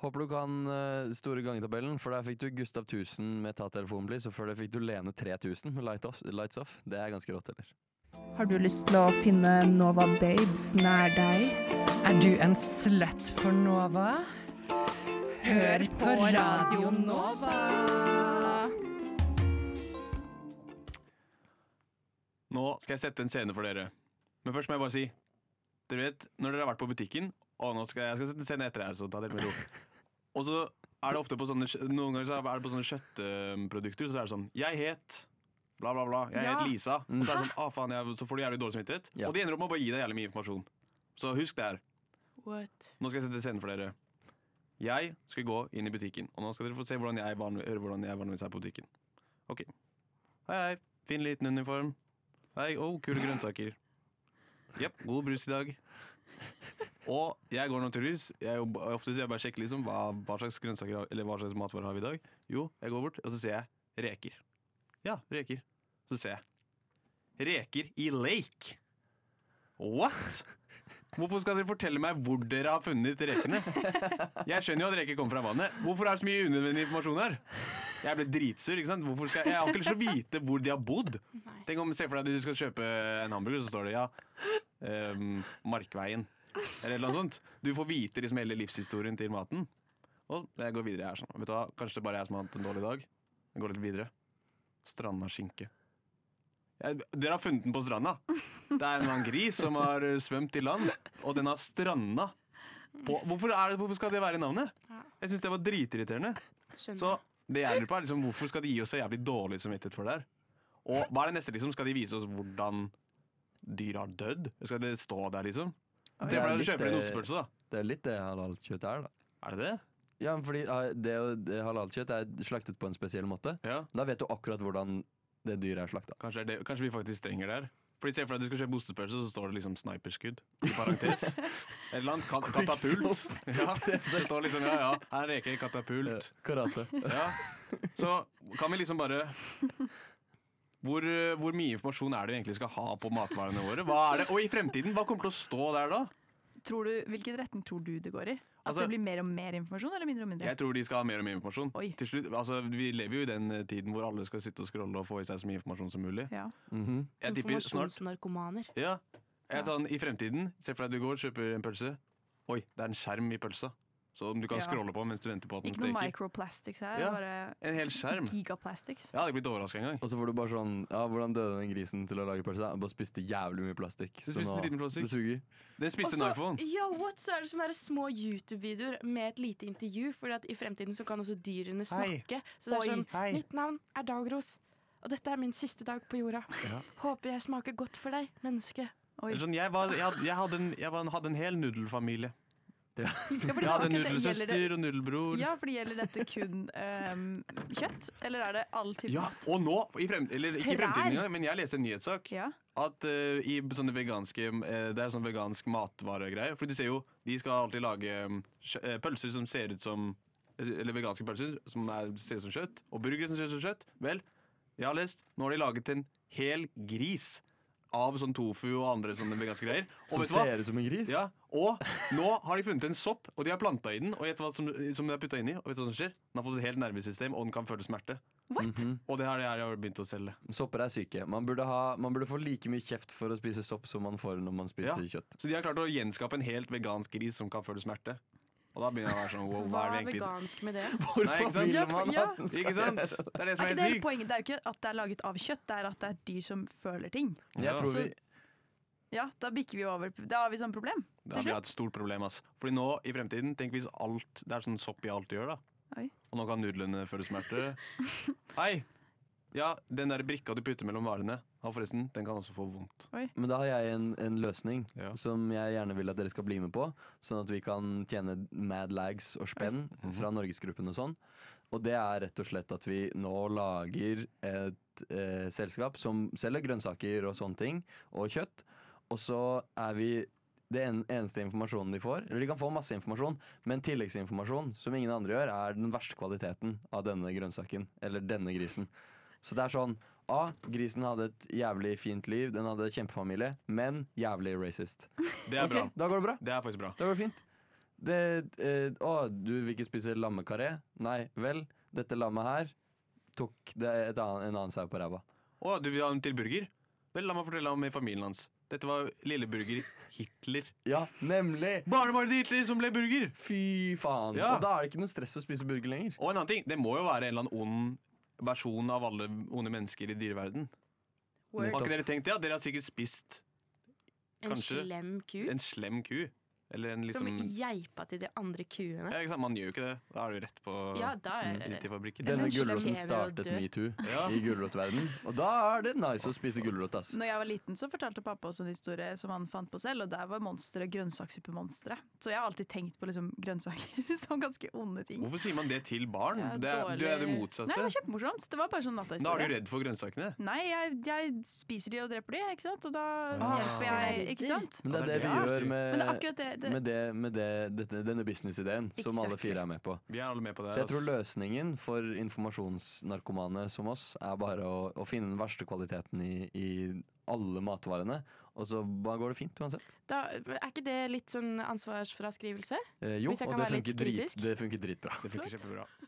Håper du kan store gangetabellen, for der fikk du Gustav 1000 med ta telefonen please, og før det fikk du Lene 3000 med lights off. Det er ganske rått, eller? Har du lyst til å finne Nova Babes nær deg? Er du en slut for Nova? Hør på Radio Nova! Nå skal jeg sette en scene for dere. Men først må jeg bare si, dere vet, når dere har vært på butikken, og nå skal jeg sette en scene etter her, så ta det med ro. Og så er det ofte på sånne, noen ganger så er det på sånne kjøttprodukter, så er det sånn, jeg het bla bla bla, jeg het Lisa. Og så er det sånn, faen, så får du jævlig dårlig smittighet. Ja. Og de ender opp med å bare gi deg jævlig mye informasjon. Så husk det her. What? Nå skal jeg sette scenen for dere. Jeg skal gå inn i butikken, og nå skal dere få se hvordan jeg vanligvis er på butikken. Ok. Hei, fin liten uniform. Hei, kule grønnsaker. Jepp, god brus i dag. Og jeg går naturligvis ofte sier jeg bare sjekker liksom hva slags grønnsaker eller hva slags matvarer har vi i dag. Jo, jeg går bort, og så ser jeg reker. Ja, reker. Så ser jeg reker i lake. What? Hvorfor skal dere fortelle meg hvor dere har funnet rekene? Jeg skjønner jo at reker kommer fra vannet. Hvorfor er det så mye unødvendig informasjon her? Jeg ble dritsur, ikke sant? Jeg har ikke lyst til å vite hvor de har bodd. Tenk om, se for deg at du skal kjøpe en hamburger, så står det Markveien eller noe sånt. Du får vite liksom hele livshistorien til maten. Og jeg går videre her sånn. Vet du hva? Kanskje det bare er jeg som har hatt en dårlig dag. Jeg går litt videre. Stranda skinke. Dere har funnet den på stranda. Det er en gris som har svømt i land, og den har stranda på. Hvorfor skal det være navnet? Jeg synes det var dritirriterende. Så det jeg lurer på er liksom, hvorfor skal de gi oss så jævlig dårlig samvittighet for det her? Og hva er det neste liksom? Skal de vise oss hvordan dyr har dødd? Skal det stå der liksom? Det ble å kjøpe en ostepølse da. Det er litt det halalkjøtt er da. Er det det? Ja, fordi det halalkjøtt er slaktet på en spesiell måte. Ja. Da vet du akkurat hvordan det dyret er slakta. Kanskje vi faktisk trenger det her. Fordi se for deg at du skal kjøpe ostepølse, så står det liksom sniperskudd i parentes. Et eller annet katapult. Ja, det står liksom, her reker katapult. Karate. Ja. Så kan vi liksom bare hvor mye informasjon er det vi egentlig skal ha på matvarene våre? Hva er det? Og i fremtiden, hva kommer til å stå der da? Hvilken retning tror du det går i? At det blir mer og mer informasjon, eller mindre og mindre? Jeg tror de skal ha mer og mer informasjon. Oi. Til slutt, vi lever jo i den tiden hvor alle skal sitte og scrolle og få i seg så mye informasjon som mulig. Ja. Jeg tipper snart. Informasjonsnarkomaner. Ja, sånn, i fremtiden, se for deg at du går og kjøper en pølse. Oi, det er en skjerm i pølsa. Så du kan scrolle på mens du venter på at den Ikke noe steker. microplastics her, bare en hel skjerm. gigaplastics. Jeg hadde ikke blitt overrasket engang. Og så får du bare sånn, hvordan døde den grisen til å lage pølse? Jeg bare spiste jævlig mye plastikk. Du spiste litt mye plastikk? Det suger. Den spiste en iPhone. Så er det sånne der små YouTube-videoer med et lite intervju, for at i fremtiden så kan også dyrene snakke. Så det er sånn, mitt navn er Dagros, og dette er min siste dag på jorda. Håper jeg smaker godt for deg, menneske. Sånn, jeg hadde en hel nudelfamilie. Ja, Jeg hadde nudelsøster og nudelbror. Ja, for gjelder dette kun kjøtt, eller er det all type mat? Og nå, ikke i fremtiden engang, men jeg leste en nyhetssak at i sånne veganske det er sånn vegansk matvaregreier. For du ser jo, de skal alltid lage pølser som ser ut som, eller veganske pølser som ser ut som kjøtt, og burgere som ser ut som kjøtt. Vel, jeg har lest, nå har de laget en hel gris av sånn tofu og andre sånne veganske greier. Som ser ut som en gris? Ja, og nå har de funnet en sopp, og de har plantet i den, og vet du hva som de har puttet inn i, og vet du hva som skjer? Den har fått et helt nervesystem, og den kan føle smerte. What? Og det har jeg begynt å selge. Sopper er syke. Man burde få like mye kjeft for å spise sopp som man får når man spiser kjøtt. Så de har klart å gjenskape en helt vegansk gris som kan føle smerte. Og da begynner jeg å være sånn, wow, hva er det egentlig? Hva er vegansk med det? Hvorfor vil man at den skal Ikke sant? Det er det som er helt sykt. Poenget? Det er jo ikke at det er laget av kjøtt, det er at det er dyr som føler ting. Jeg tror vi Ja, da bikker vi over. Da har vi sånn problem. Da har vi et stort problem, ass. Fordi nå i fremtiden, tenk hvis alt, det er sånn sopp i alt du gjør da. Oi. Og nå kan nudlene føle smerte. Hei! Ja, den der brikka du putter mellom varene, forresten, den kan også få vondt. Oi. Men da har jeg en løsning som jeg gjerne vil at dere skal bli med på, sånn at vi kan tjene mad lags og spenn fra Norgesgruppen og sånn. Og det er rett og slett at vi nå lager et selskap som selger grønnsaker og sånne ting, og kjøtt. Og så er vi det eneste informasjonen de får, eller de kan få masse informasjon, men tilleggsinformasjon som ingen andre gjør, er den verste kvaliteten av denne grønnsaken, eller denne grisen. Så det er sånn, grisen hadde et jævlig fint liv, den hadde kjempefamilie, men jævlig racist. Det er bra. Da går det bra. Det er faktisk bra. Da går det fint. Du vil ikke spise lammekaré? Nei, vel, dette lammet her tok det en annen sau på ræva. Du vil ha den til burger? Vel, la meg fortelle om familien hans. Dette var lilleburger Hitler. Ja, nemlig! Barnebarnet til Hitler som ble burger! Fy faen. Ja. Og da er det ikke noe stress å spise burger lenger. Og en annen ting, det må jo være en eller annen ond versjon av alle onde mennesker i dyreverden. Har ikke dere tenkt det? Dere har sikkert spist kanskje slem ku? En slem ku. Eller en liksom Som geipa til de andre kuene. Ja, ikke sant? Man gjør jo ikke det. Da er du rett på rett i fabrikken. Denne Men gulroten fortjener å startet dø. metoo i gulrotverden. Og da er det nice å spise gulrot, ass. Når jeg var liten, så fortalte pappa også en historie som han fant på selv, og der var monstre grønnsakssupemonstre. Så jeg har alltid tenkt på liksom grønnsaker som ganske onde ting. Hvorfor sier man det til barn? Ja, Du er det motsatte. Nei, det var kjempemorsomt. Det var bare sånn Da er du nattahistorie. redd for grønnsakene. Nei, jeg spiser de og dreper de, ikke sant? Og da Ah. hjelper jeg, ikke sant? Men det er det vi Ja, gjør Men det er akkurat det. med denne businessideen som alle Exactly. fire er med på. Vi er alle med på det. Så jeg tror ass. løsningen for informasjonsnarkomane som oss er bare å finne den verste kvaliteten i alle matvarene. Og så bare går det fint uansett. Da, er ikke det litt sånn ansvarsfraskrivelse? Jo, Hvis jeg og kan det være litt funker, kritisk? det funker dritbra. Det funker kjempebra.